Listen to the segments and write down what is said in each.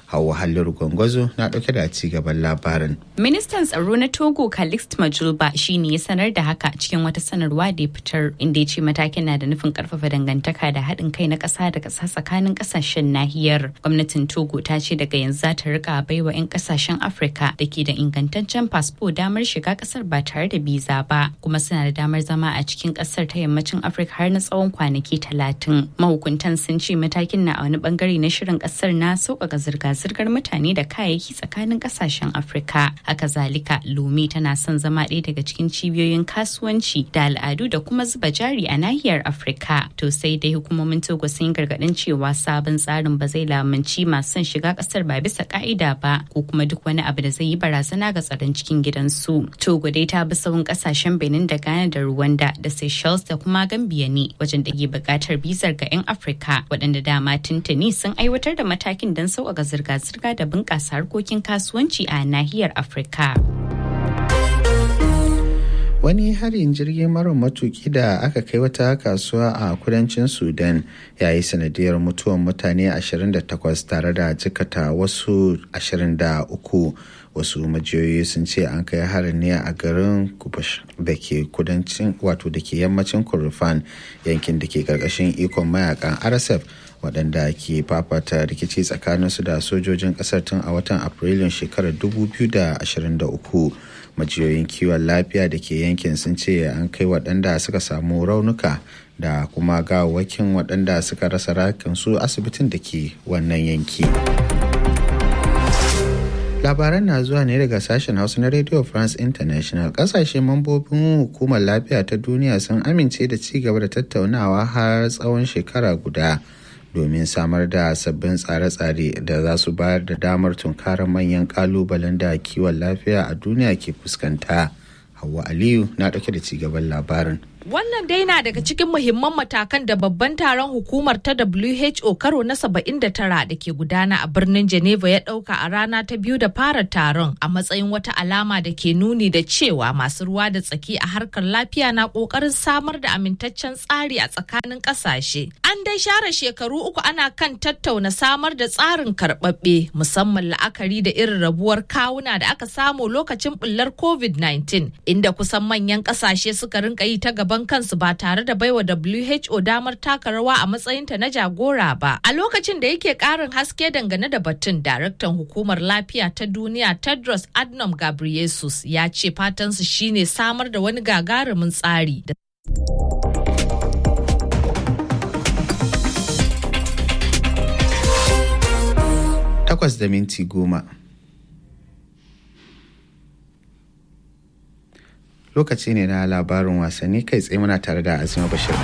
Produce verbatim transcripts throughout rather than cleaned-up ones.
Hauwa Halliru Gwangwazo na ɗauke da ci gaban labarin. Ministan tsaro na Togo Calixte Majulba shi ne ya sanar da haka cikin wata sanarwa da ya fitar, inda ya ce matakin na da nufin karfafa dangantaka da haɗin kai na ƙasa da ƙasa tsakanin ƙasashen nahiyar. Gwamnatin Togo ta ce daga yanzu za ta rika baiwa 'yan ƙasashen Afirka da ke da ingantaccen fasfo damar shiga ƙasar ba tare da biza ba, kuma suna da damar zama a cikin ƙasar ta yammacin Afirka har na tsawon kwanaki talatin. Mahukuntan sun ce matakin na a wani bangare na shirin ƙasar na sauƙaƙa zirga-zirgar mutane da kayayyaki tsakanin ƙasashen Afirka. Haka zalika, Lome tana son zama ɗaya daga cikin cibiyoyin kasuwanci da al'adu da kuma zuba jari a nahiyar Afirka. To sai dai hukumomin Togo sun yi gargaɗin cewa sabon tsarin ba zai lamunci masu son shiga ƙasar ba bisa ƙa'ida ba, ko kuma duk wani abu da zai yi barazana ga tsaron cikin gidansu. Togo dai ta bi sahun ƙasashen Benin da Ghana da Rwanda da Seychelles da kuma Gambia ne wajen da ke buƙatar bizar ga 'yan Afirka, waɗanda dama tuntuni sun aiwatar da matakin don sauƙaƙa zirga-zirga da bunƙasa harkokin kasuwanci a nahiyar Afirka. Wani harin jirgin mara matuki da aka kai wata kasuwa a kudancin Sudan ya yi sanadiyar mutuwar mutane ashirin da takwas tare da jikata wasu ashirin da uku. Wasu majiyoyi sun ce an kai harin ne a garin Kubash da ke kudancin wato da ke yammacin Kordofan, yankin da ke karkashin ikon mayakan R S F waɗanda ke fafata rikici tsakaninsu da sojojin ƙasar tun a watan Afrilun shekarar dubu biyu da ashirin da uku. Majiyoyin kiwon lafiya da ke yankin sun ce an kai waɗanda suka samu raunuka da kuma gawawwakin waɗanda suka rasa rayukansu asibitin da ke wannan yanki. Labaran na zuwa ne daga sashen Hausa na Radio France International. Kasashe mambobin hukumar lafiya ta duniya sun amince da ci gaba da tattaunawa har tsawon shekara guda domin samar da sabbin tsare-tsare da za su bayar da damar tunkarar manyan kalubalen da kiwon lafiya a duniya ke fuskanta. Hauwa Aliyu na ɗauke da ci gaban labarin. Wannan dai na daga cikin muhimman matakan da babban taron hukumar ta W H O karo na saba'in da tara da ke gudana a birnin Geneva ya ɗauka a rana ta biyu da fara taron, a matsayin wata alama da ke nuni da cewa masu ruwa da tsaki a harkar lafiya na ƙoƙarin samar da amintaccen tsari a tsakanin ƙasashe. An dai share shekaru uku ana kan tattauna samar da tsarin karɓaɓɓe, musamman la'akari da irin rabuwar kawuna da aka samu lokacin ɓullar covid nineteen, inda kusan manyan ƙasashe suka rinka yi ta gaba kansu ba tare da baiwa W H O damar taka rawa a matsayinta na jagora ba. A lokacin da yake karin haske dangane da batun, daraktan hukumar lafiya ta duniya Tedros Adhanom Ghebreyesus ya ce fatansu shine samar da wani gagarumin tsari. Takwas da minti goma. Lokaci ne na labarin wasanni, kai tsaye muna tare da Azima Bashir.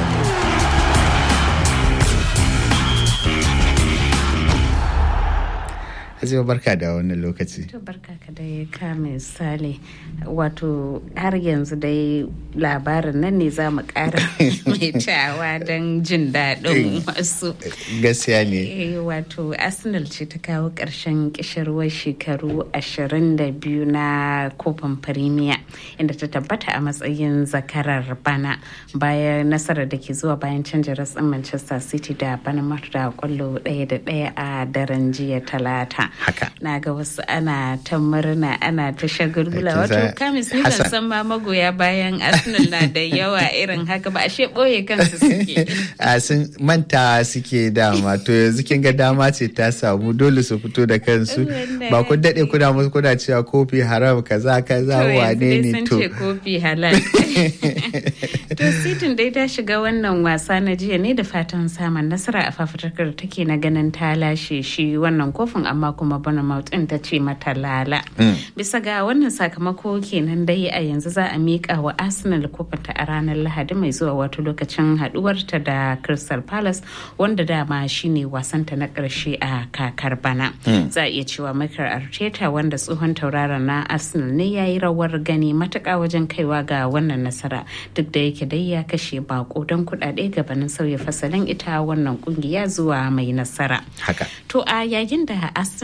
Azima, barka da wannan lokaci. To barka ka dai ka misali, wato har yanzu dai labarin nan ne za mu ƙara mai tawa don jin daɗin wasu. Gaskiya ne. Wato Arsenal ce ta kawo ƙarshen ƙishirwar shekaru ashirin da biyu na kofin Premier, inda ta tabbata a matsayin zakarar bana bayan nasarar da ke zuwa bayan canja ratsin Manchester City da Bournemouth da kwallo ɗaya da ɗaya a daren jiya Talata. Haka. Na ga wasu ana ta murna ana ta shagulgula, wato kamis ni ban san ma magoya bayan Arsenal na da yawa irin haka ba, ashe ɓoye kansu suke. A sun manta suke dama, to yanzu kin ga dama ce ta samu, dole su fito da kansu. Ba ku daɗe kuna musu kuna cewa kofi haram kaza kaza wane ne to. To yanzu kofi halal. To City dai ta shiga wannan wasa na jiya ne da fatan samun nasara a fafutukar take na ganin ta lashe shi wannan kofin, amma kuma Bournemouth din ta ce mata lala. Bisa ga wannan sakamako kenan dai a yanzu za a miƙa wa Arsenal kofinta a ranar Lahadi mai zuwa, wato lokacin haduwarta da Crystal Palace, wanda dama shine wasanta na ƙarshe a kakar bana. Za a iya cewa Mikel Arteta, wanda tsohon tauraron na Arsenal ne, ya yi rawar gani matuƙa wajen kaiwa ga wannan nasara, duk da yake dai ya kashe bako don kuɗaɗe gabanin sauya fasalin ita wannan kungiya zuwa mai nasara. Haka. To a yayin da Arsenal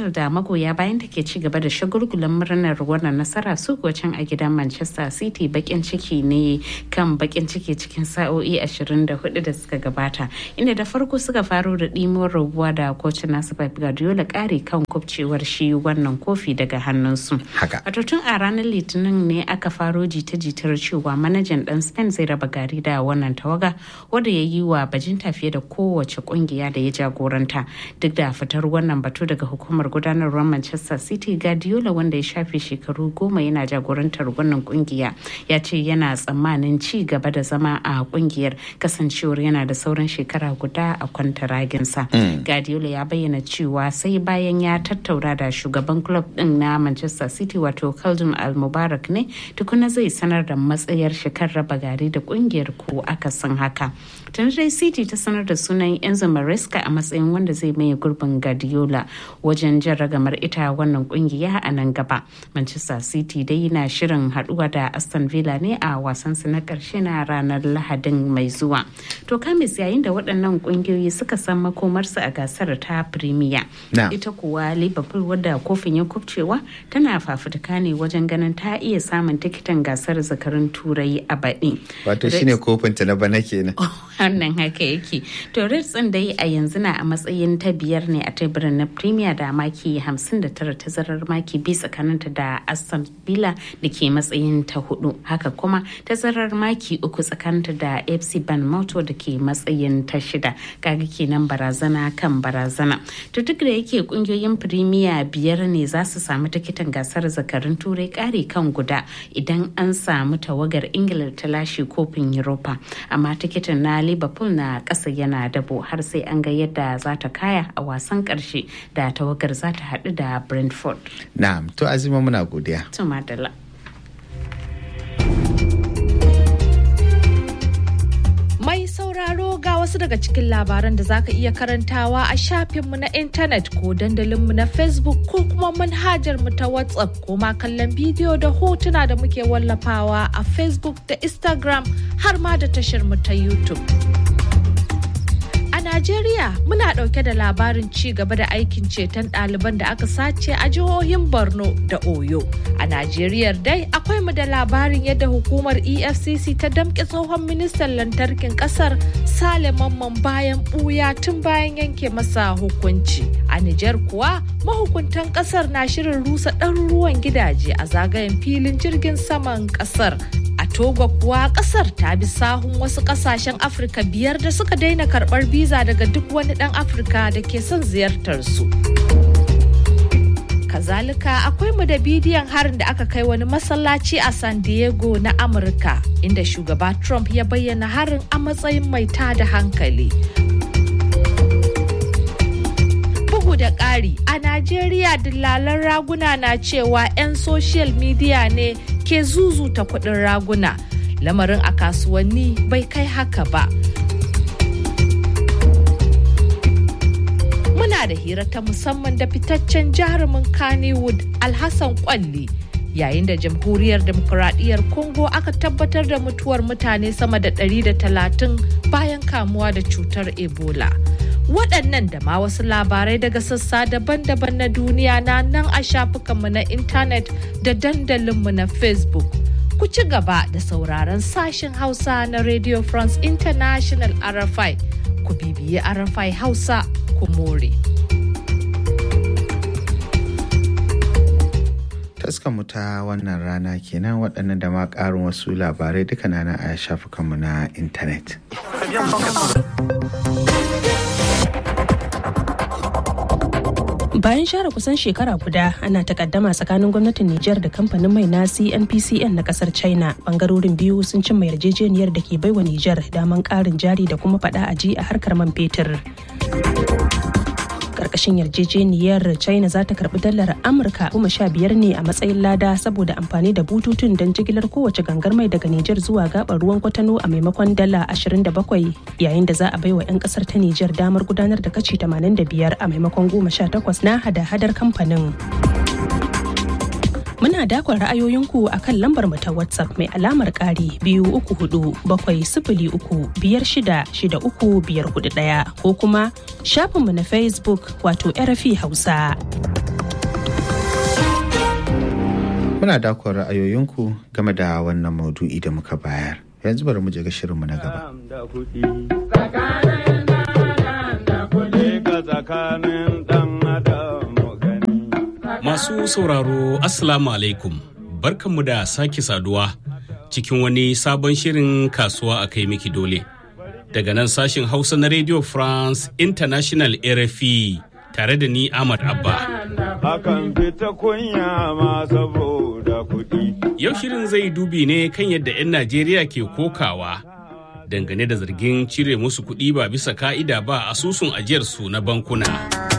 Arsenal da magoya bayan take ci gaba da shagulgulan murnar wannan nasara su kuwa can a gidan Manchester City bakin ciki ne kan bakin ciki cikin sa'o'i ashirin da hudu da suka gabata, inda da farko suka faro da ɗimuwar rabuwa da kocin nasu Pep Guardiola kare kan kubcewar shi wannan kofi daga hannunsu. A tun a ranar Litinin ne aka faro jita-jitar cewa manajan dan Spain zai raba gari da wannan tawaga wanda ya yi wa bajinta fiye da kowace kungiya da ya jagoranta. Duk da fitar wannan batu daga hukumar gudanarwar Manchester City, Guardiola wanda ya shafe shekaru goma yana jagorantar wannan kungiya ya ce yana tsammanin ci gaba da zama a kungiyar kasancewar yana da sauran shekara guda a kwantaraginsa. Mm. Guardiola ya bayyana cewa sai bayan ya tattauna da shugaban club din na Manchester City wato Khaldun Al-Mubarak ne tukuna zai sanar da matsayar shekar raba gari da kungiyar ko akasin haka. Tun dai City ta sanar da sunan Enzo Maresca a matsayin wanda zai maye gurbin Guardiola wajen jan ragamar ita wannan kungiya a nan gaba. Manchester City dai na shirin haduwa da Aston Villa ne a wasansu na karshe na ranar Lahadin mai zuwa. To kamis yayin da waɗannan kungiyoyi suka san makomarsu a gasar ta Premier. No. Ita kuwa Liverpool wadda kofin ya kubcewa tana fafutuka ne wajen ganin ta iya samun tikitin gasar zakarun Turai a baɗi. Wato shine kofin ta na bana kenan. Wannan haka yake. To Reds din dai a yanzu na a matsayin ta biyar ne a teburin na Premier da maki hamsin da tara, tazarar maki biyu tsakaninta da Aston Villa da ke matsayin ta hudu. Haka kuma tazarar maki uku tsakaninta da F C Bournemouth da ke matsayin ta shida. Kaga kenan barazana kan barazana. To duk da yake kungiyoyin Premier biyar ne za su samu tikitin gasar zakarun Turai kare kan guda idan an samu tawagar Ingila ta lashe kofin Europa. Amma tikitin na Liverpool na ƙasa yana dabo har sai an ga yadda za ta kaya a wasan ƙarshe da tawagar za ta haɗu da Brentford. Na'am, to Azima muna godiya. To madalla. Mai sauraro ga wasu daga cikin labaran da zaka iya karantawa a shafinmu na intanet ko dandalinmu na Facebook ko kuma manhajarmu ta WhatsApp ko ma kallon bidiyo da hotuna da muke wallafawa a Facebook da Instagram har ma da tasharmu ta YouTube. A Najeriya muna ɗauke da labarin ci gaba da aikin ceton ɗaliban da aka sace a jihohin Borno da Oyo. A Najeriya dai akwai mu da labarin yadda hukumar E F C C ta damƙe tsohon ministan lantarkin ƙasar Sale Mamman bayan ɓuya tun bayan yanke masa hukunci. A Nijar kuwa mahukuntan ƙasar na shirin rusa ɗaruruwan gidaje a zagayen filin jirgin saman ƙasar. A Togo kuwa kasar ta bi sahun wasu kasashen Afirka biyar da suka daina karbar biza daga duk wani dan Afirka da ke son ziyartar su. Kazalika akwai mu da bidiyon harin da aka kai wani masallaci a San Diego na Amurka, inda shugaba Trump ya bayyana harin a matsayin mai tada hankali. Bugu da ƙari, a Najeriya dillalan raguna na cewa 'yan social media ne ke zuzuta kuɗin raguna. Lamarin a kasuwanni bai kai haka ba. Muna da hira ta musamman da fitaccen jarumin Kannywood Alhassan Kwalli. Yayin da jamhuriyar demokuraɗiyyar Congo aka tabbatar da mutuwar mutane sama da ɗari da talatin bayan kamuwa da cutar Ebola. Waɗannan da ma wasu labarai daga sassa daban-daban na duniya na nan a shafukanmu na intanet da dandalinmu na Facebook. Ku ci gaba da sauraron sashen Hausa na Radio France International R F I. Ku bibiyi R F I Hausa ku more. Taskanmu ta wannan rana kenan waɗannan da ma ƙarin wasu labarai duka na a shafukanmu na intanet. Bayan share kusan shekara guda ana takaddama tsakanin gwamnatin Nijar da kamfanin mai na C N P C N na kasar China, bangarorin biyu sun cimma yarjejeniyar da ke baiwa Nijar daman karin jari da kuma fada aji a harkar man fetur. Karkashin yarjejeniyar China za ta karbi dalar Amurka goma sha biyar ne a matsayin lada saboda amfani da bututun don jigilar kowace gangar mai daga Nijar zuwa gabar ruwan Kwatano a maimakon dala ashirin da bakwai, yayin da za a baiwa 'yan kasar ta Nijar damar gudanar da kashi tamanin da biyar a maimakon goma sha takwas na hada-hadar kamfanin. Muna dakon ra'ayoyinku a kan lambar mu ta WhatsApp mai alamar ƙari biyu uku hudu bakwai sifili uku biyar shida shida uku biyar hudu ɗaya ko kuma shafinmu na Facebook wato R F I Hausa. Muna dakon ra'ayoyinku game da wannan maudu'i da muka bayar. Yanzu bari mu je ga shirinmu na gaba. Masu sauraro, Assalamu alaikum. Barkanmu da sake saduwa cikin wani sabon shirin kasuwa a kai miki dole. Daga nan sashin Hausa na Radio France International R F I tare da ni Ahmad Abba. Hakan fita kunya ma saboda kuɗi. Yau shirin zai dubi ne kan yadda 'yan Najeriya ke kokawa dangane da zargin cire musu kuɗi ba bisa ka'ida ba asusun ajiyarsu na bankuna.